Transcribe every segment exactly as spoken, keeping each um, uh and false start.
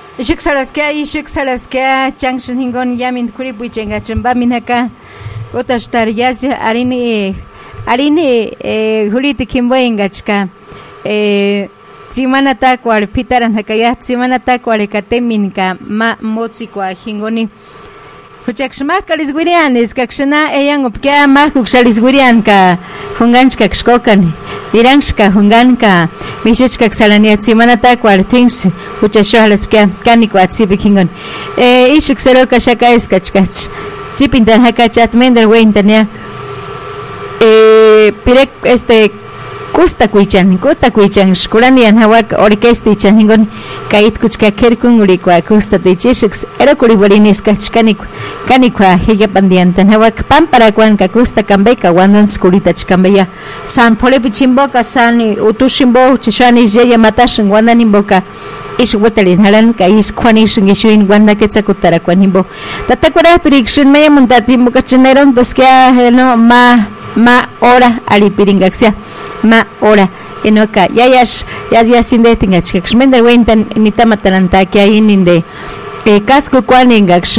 Ishuk Saraskia, Ishuk Saraskia, Changshan Hingon Yamin Kuripu Chengachamba Minaka, Gotashtar Yas, Arini, Arini, Huriti Kimboengachka, Simana Takwar, Pitaran Hakaya, Simana Takwar, Kateminka, Ma Motsikwa, Hingoni. Huchakshma Kalisgurianis, Kakshana, Eyang Upka, Mahuk Shalisgurianka, Hunganska Skokan, Diranska, Hunganka, Mishka Salania, Simana Takwar, things which are Shalaska, Kanikwat, Sipikingon, Ishuk Seroka Shaka Eskachkach, Zipintan Hakachat, Mender Wintania, Pirek, este. Kusta kuichan, kusta kuichan, Shkuranian Hawak Orkesti Chanhingon, Kait Kuchka Kerkungurikwa, Kusta de Chishix, Erokuriwarinis Kachkanik, Kanikwa, Higapandiantan Hawak, Pamparaquanka, Kusta Kambeka, Wandon Skurita Chkambeya, San Polepichimboka, Sani, Utushimbo, Chishani, Jaya Matashin, Wandanimboka, Ish Waterin Haran, Kais Quanish, Gishuin, Wanda Ketzakutara Quanimbo. Tatakura Prediction, Mayamuntatimboka Chaneron, Taskia, Heno, Ma, Ma, Ora, Alipiringaxia. Ma ora enoka yayash yas yasinde tingach kshmenda wentan nitama talanta que hay ninde eh casco kwan engaksh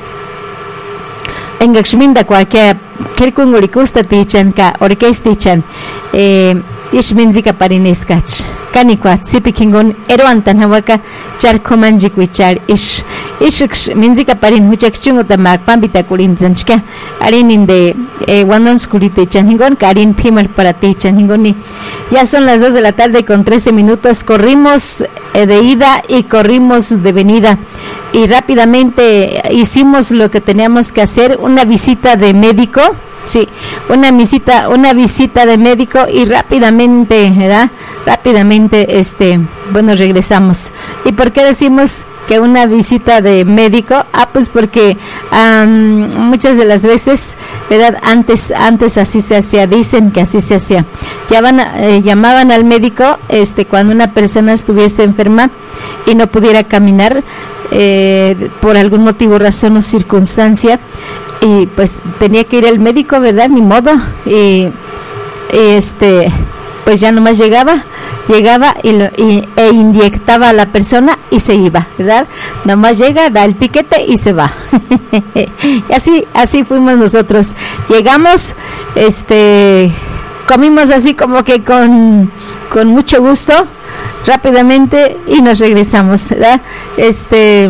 engakshminda kwa que kerkunguri kusta tichan ka orkestichan eh ishminzika parineskach kanikwa sipikingon eroantan hawaka charkomanji kwichar ish ish minzika parin huchakchungo tamak pambita kurintanchka arininde eh wandon skurite chanhingon karin pimer para ti chanhingoni. Ya son las dos de la tarde con trece minutos, corrimos eh, de ida y corrimos de venida y rápidamente hicimos lo que teníamos que hacer, una visita de médico. Sí, una visita, una visita de médico y rápidamente, ¿verdad? Rápidamente, este, bueno, regresamos. ¿Y por qué decimos que una visita de médico? Ah, pues porque um, muchas de las veces, ¿verdad? Antes, antes así se hacía, dicen que así se hacía. Llamaban, eh, llamaban al médico, este, cuando una persona estuviese enferma y no pudiera caminar eh, por algún motivo, razón o circunstancia. Y pues tenía que ir al médico, ¿verdad? Ni modo. Y, y este, pues ya nomás llegaba, llegaba y, lo, y e inyectaba a la persona y se iba, ¿verdad? Nomás llega, da el piquete y se va. Y así, así fuimos nosotros. Llegamos, este, comimos así como que con, con mucho gusto, rápidamente y nos regresamos, ¿verdad? Este.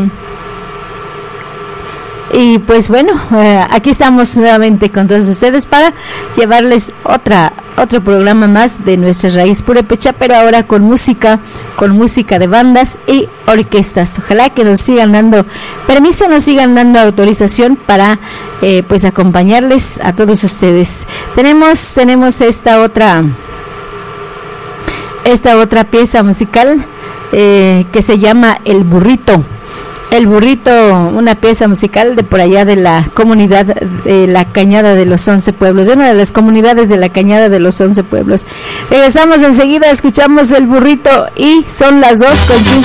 Y pues bueno, eh, aquí estamos nuevamente con todos ustedes para llevarles otra otro programa más de nuestra raíz purépecha, pero ahora con música, con música de bandas y orquestas. Ojalá que nos sigan dando permiso, nos sigan dando autorización para eh, pues acompañarles a todos ustedes. Tenemos tenemos esta otra esta otra pieza musical eh, que se llama El Burrito. El Burrito, una pieza musical de por allá de la comunidad de la Cañada de los Once Pueblos, de una de las comunidades de la Cañada de los Once Pueblos. Regresamos enseguida, escuchamos El Burrito y son las dos con quince